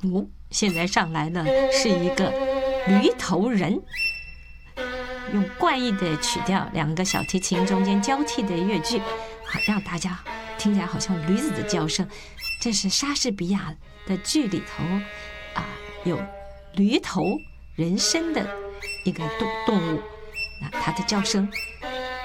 现在上来的是一个驴头人，用怪异的曲调，两个小提琴中间交替的乐句，好让大家听起来好像驴子的叫声。这是莎士比亚的剧里头有驴头人身的一个动物，那它的叫声